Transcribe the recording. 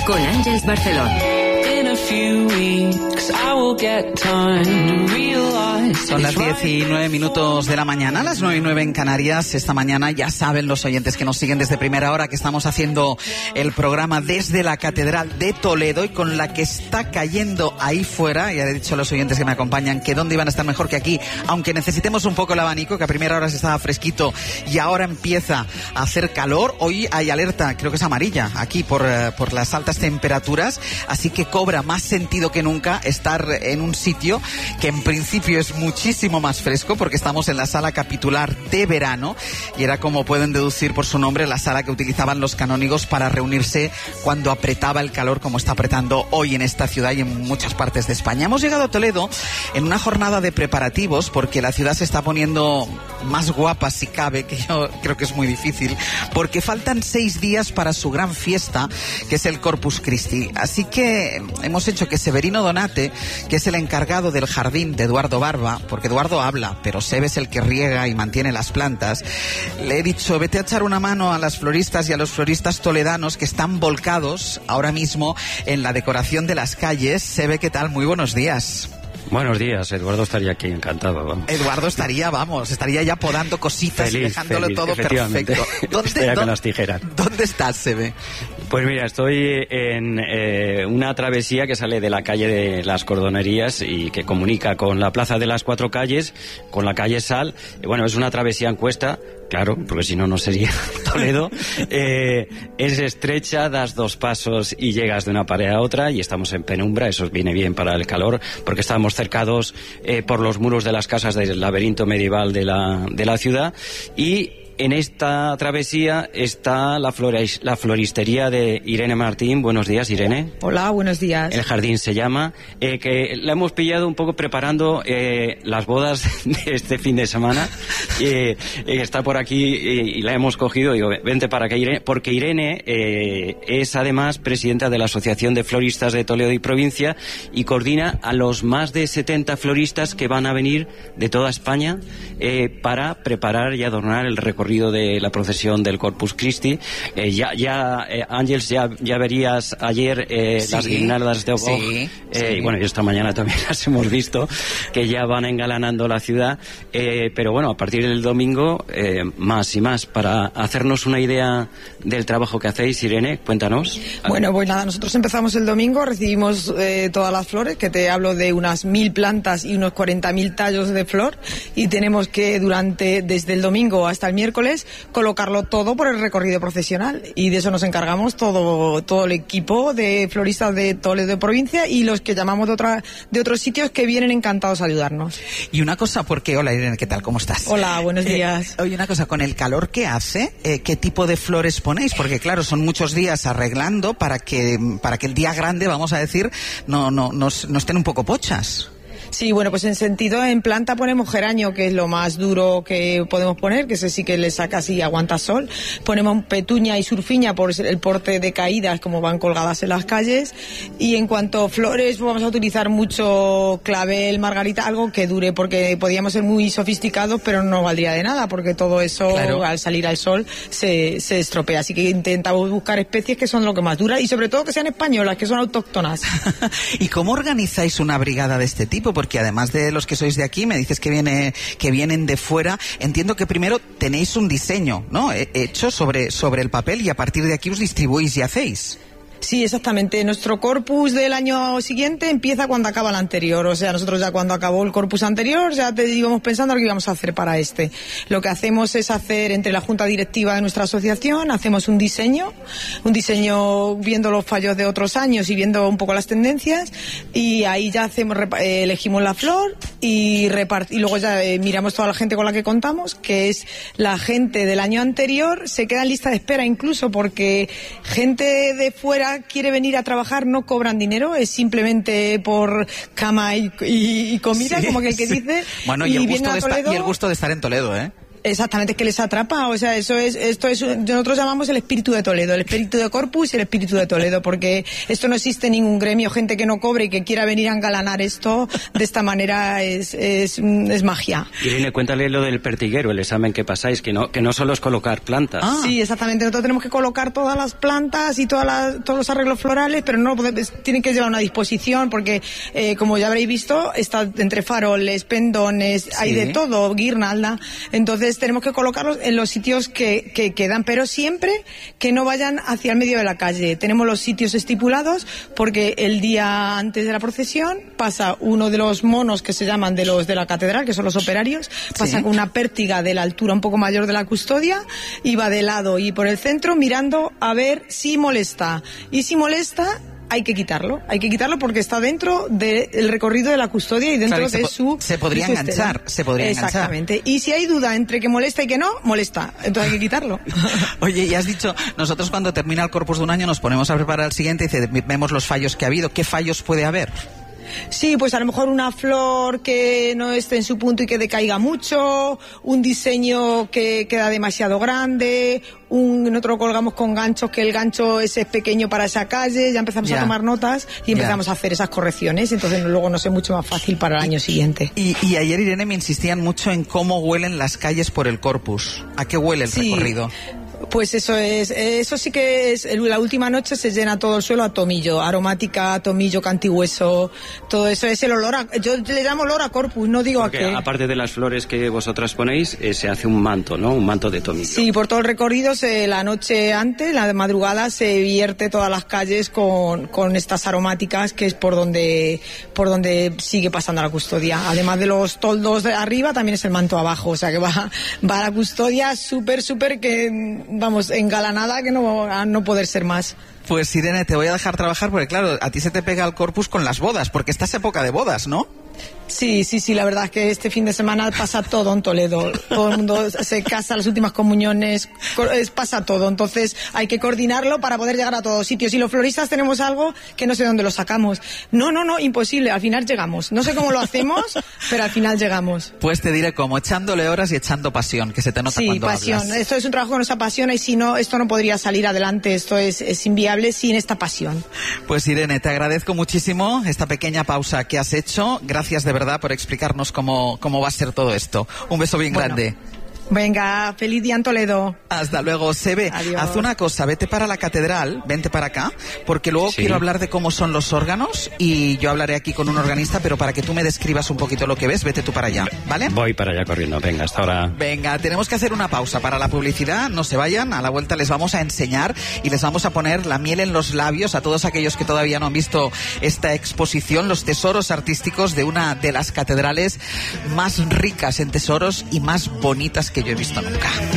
con Ángeles Barceló. Son las 19 de la mañana, las 9:09 en Canarias. Esta mañana ya saben los oyentes que nos siguen desde primera hora que estamos haciendo el programa desde la Catedral de Toledo, y con la que está cayendo ahí fuera. Ya he dicho a los oyentes que me acompañan que dónde iban a estar mejor que aquí, aunque necesitemos un poco el abanico, que a primera hora se estaba fresquito y ahora empieza a hacer calor. Hoy hay alerta, creo que es amarilla, aquí por las altas temperaturas, así que cobra más sentido que nunca estar en un sitio que en principio es muchísimo más fresco, porque estamos en la sala capitular de verano, y era, como pueden deducir por su nombre, la sala que utilizaban los canónigos para reunirse cuando apretaba el calor, como está apretando hoy en esta ciudad y en muchas partes de España. Hemos llegado a Toledo en una jornada de preparativos, porque la ciudad se está poniendo más guapa si cabe, que yo creo que es muy difícil, porque faltan 6 días para su gran fiesta, que es el Corpus Christi. Así que hemos hecho que Severino Donate, que es el encargado del jardín de Eduardo Barba, porque Eduardo habla, pero Sebe es el que riega y mantiene las plantas, le he dicho, vete a echar una mano a las floristas y a los floristas toledanos que están volcados ahora mismo en la decoración de las calles. Sebe, ¿qué tal? Muy buenos días. Buenos días, Eduardo estaría aquí encantado, vamos. Eduardo estaría ya podando cositas y dejándolo todo perfecto. Estaría con las tijeras. ¿Dónde estás, Sebe? Pues mira, estoy en una travesía que sale de la calle de las Cordonerías y que comunica con la Plaza de las Cuatro Calles, con la calle Sal. Bueno, es una travesía en cuesta, claro, porque si no, no sería Toledo. Es estrecha, das 2 pasos y llegas de una pared a otra, y estamos en penumbra. Eso viene bien para el calor, porque estamos cercados por los muros de las casas del laberinto medieval de la ciudad. Y en esta travesía está la floristería de Irene Martín. Buenos días, Irene. Hola, buenos días. El jardín se llama, que la hemos pillado un poco preparando las bodas de este fin de semana. Está por aquí y la hemos cogido. Digo, vente para acá, Irene, porque Irene es además presidenta de la Asociación de Floristas de Toledo y Provincia, y coordina a los más de 70 floristas que van a venir de toda España para preparar y adornar el recorrido de la procesión del Corpus Christi. Ángeles, ya verías ayer sí, las guirnaldas de Ogog, sí. Y bueno, y esta mañana también las hemos visto, que ya van engalanando la ciudad, pero bueno, a partir del domingo más y más. Para hacernos una idea del trabajo que hacéis, Irene, cuéntanos. Bueno, pues nada, nosotros empezamos el domingo, recibimos todas las flores, que te hablo de unas 1000 plantas y unos 40.000 tallos de flor, y tenemos que desde el domingo hasta el miércoles colocarlo todo por el recorrido procesional, y de eso nos encargamos todo el equipo de floristas de Toledo de provincia y los que llamamos de otros sitios, que vienen encantados a ayudarnos. Y una cosa, porque hola Irene, ¿qué tal? ¿Cómo estás? Hola, buenos días. Oye, una cosa, con el calor que hace, ¿qué tipo de flores ponéis? Porque claro, son muchos días arreglando para que el día grande, vamos a decir, no estén un poco pochas. Sí, bueno, pues en planta ponemos geranio, que es lo más duro que podemos poner, que ese sí que le saca así, aguanta sol. Ponemos petuña y surfiña por el porte de caídas, como van colgadas en las calles. Y en cuanto a flores, vamos a utilizar mucho clavel, margarita, algo que dure, porque podíamos ser muy sofisticados, pero no valdría de nada, porque todo eso, claro, al salir al sol se estropea. Así que intentamos buscar especies que son lo que más dura, y sobre todo que sean españolas, que son autóctonas. ¿Y cómo organizáis una brigada de este tipo? Porque además de los que sois de aquí, me dices que vienen de fuera. Entiendo que primero tenéis un diseño, ¿no?, hecho sobre el papel, y a partir de aquí os distribuís y hacéis. Sí, exactamente. Nuestro corpus del año siguiente empieza cuando acaba el anterior. O sea, nosotros ya cuando acabó el corpus anterior ya íbamos pensando lo que íbamos a hacer para este. Lo que hacemos es hacer, entre la junta directiva de nuestra asociación, hacemos un diseño viendo los fallos de otros años y viendo un poco las tendencias, y ahí ya elegimos la flor y luego ya miramos toda la gente con la que contamos, que es la gente del año anterior. Se queda en lista de espera incluso, porque gente de fuera quiere venir a trabajar, no cobran dinero, es simplemente por cama y comida, sí, como que el que dice. Bueno, y el gusto de estar en Toledo, ¿eh? Exactamente, que les atrapa, o sea, nosotros llamamos el espíritu de Toledo, el espíritu de Corpus y el espíritu de Toledo, porque esto no existe ningún gremio, gente que no cobre y que quiera venir a engalanar esto de esta manera es magia. Irene, cuéntale lo del pertiguero, el examen que pasáis, que no solo es colocar plantas. Sí, exactamente, nosotros tenemos que colocar todas las plantas y todos los arreglos florales, pero no tienen que llevar una disposición, porque como ya habréis visto, está entre faroles, pendones, hay de todo, guirnalda, entonces tenemos que colocarlos en los sitios que quedan, pero siempre que no vayan hacia el medio de la calle. Tenemos los sitios estipulados porque el día antes de la procesión pasa uno de los monos que se llaman de los de la catedral, que son los operarios, pasa con una pértiga de la altura un poco mayor de la custodia y va de lado y por el centro mirando a ver si molesta. Y si molesta, hay que quitarlo porque está dentro del recorrido de la custodia y dentro de su... Se podría enganchar, Exactamente. Y si hay duda entre que molesta y que no, molesta. Entonces hay que quitarlo. Oye, ya has dicho, nosotros cuando termina el Corpus de un año nos ponemos a preparar el siguiente y vemos los fallos que ha habido. ¿Qué fallos puede haber? Sí, pues a lo mejor una flor que no esté en su punto y que decaiga mucho, un diseño que queda demasiado grande, nosotros colgamos con ganchos que el gancho es pequeño para esa calle, ya empezamos a tomar notas y empezamos a hacer esas correcciones, entonces luego nos es mucho más fácil para el año siguiente. Y ayer, Irene, me insistían mucho en cómo huelen las calles por el Corpus. ¿A qué huele el recorrido? Pues eso sí que es, la última noche se llena todo el suelo a tomillo, aromática, tomillo, cantihueso, todo eso es el olor yo le llamo olor a Corpus, no digo porque a qué. Aparte de las flores que vosotras ponéis, se hace un manto, ¿no? Un manto de tomillo. Sí, por todo el recorrido, la noche antes, la madrugada, se vierte todas las calles con estas aromáticas, que es por donde sigue pasando la custodia. Además de los toldos de arriba, también es el manto abajo, o sea que va a la custodia súper que vamos, engalanada, que no poder ser más. Pues Irene, te voy a dejar trabajar porque claro, a ti se te pega el Corpus con las bodas, porque esta es época de bodas, ¿no? Sí, la verdad es que este fin de semana pasa todo en Toledo. Todo el mundo se casa, las últimas comuniones, pasa todo. Entonces hay que coordinarlo para poder llegar a todos sitios. Y los floristas tenemos algo que no sé dónde lo sacamos. No, imposible. Al final llegamos. No sé cómo lo hacemos, pero al final llegamos. Pues te diré cómo, echándole horas y echando pasión, que se te nota cuando pasión. hablas. Esto es un trabajo que nos apasiona y si no, esto no podría salir adelante. Esto es inviable sin esta pasión. Pues Irene, te agradezco muchísimo esta pequeña pausa que has hecho. Gracias de verdad por explicarnos cómo va a ser todo esto. Un beso bien grande. Venga, feliz día en Toledo. Hasta luego, Sebe. Adiós. Haz una cosa, vete para la catedral, vente para acá, porque luego quiero hablar de cómo son los órganos y yo hablaré aquí con un organista, pero para que tú me describas un poquito lo que ves, vete tú para allá, ¿vale? Voy para allá corriendo, venga, hasta ahora. Venga, tenemos que hacer una pausa para la publicidad, no se vayan, a la vuelta les vamos a enseñar y les vamos a poner la miel en los labios a todos aquellos que todavía no han visto esta exposición, los tesoros artísticos de una de las catedrales más ricas en tesoros y más bonitas que yo he visto nunca.